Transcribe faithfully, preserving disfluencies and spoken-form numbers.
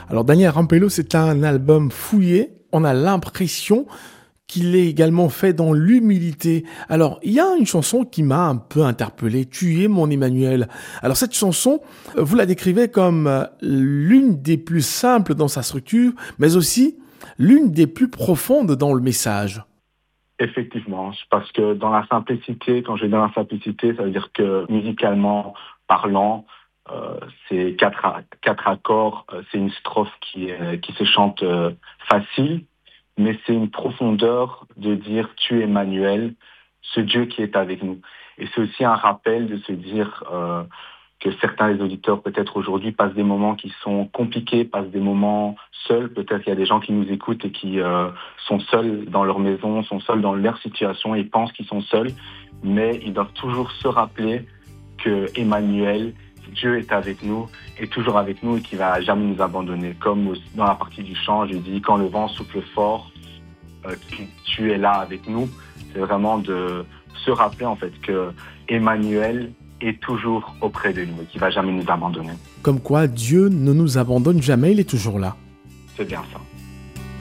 Alors Daniel Rampello, c'est un album fouillé. On a l'impression qu'il est également fait dans l'humilité. Alors, il y a une chanson qui m'a un peu interpellé, Tu es mon Emmanuel. Alors cette chanson, vous la décrivez comme l'une des plus simples dans sa structure, mais aussi l'une des plus profondes dans le message. Effectivement, parce que dans la simplicité, quand je dis dans la simplicité, ça veut dire que musicalement parlant, euh, c'est quatre, a- quatre accords, euh, c'est une strophe qui, est- qui se chante euh, facile, mais c'est une profondeur de dire tu es Emmanuel, ce Dieu qui est avec nous. Et c'est aussi un rappel de se dire euh, que certains des auditeurs peut-être aujourd'hui passent des moments qui sont compliqués, passent des moments seuls. Peut-être qu'il y a des gens qui nous écoutent et qui euh, sont seuls dans leur maison, sont seuls dans leur situation et pensent qu'ils sont seuls, mais ils doivent toujours se rappeler que Emmanuel, Dieu est avec nous, est toujours avec nous et qu'il va jamais nous abandonner. Comme dans la partie du chant, je dis quand le vent souffle fort, euh, tu, tu es là avec nous. C'est vraiment de se rappeler en fait que Emmanuel est toujours auprès de nous et qu'il va jamais nous abandonner. Comme quoi, Dieu ne nous abandonne jamais, il est toujours là. C'est bien ça.